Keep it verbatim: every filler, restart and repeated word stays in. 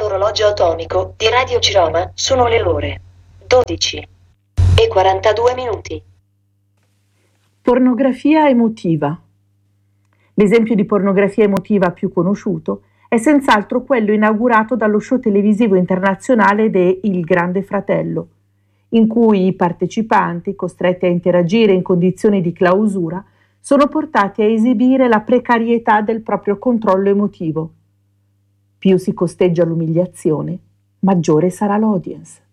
sull'orologio atomico di Radio Ciroma sono le ore dodici e quarantadue minuti. Pornografia emotiva. L'esempio di pornografia emotiva più conosciuto è senz'altro quello inaugurato dallo show televisivo internazionale de Il Grande Fratello, in cui i partecipanti, costretti a interagire in condizioni di clausura, sono portati a esibire la precarietà del proprio controllo emotivo. Più si costeggia l'umiliazione, maggiore sarà l'audience.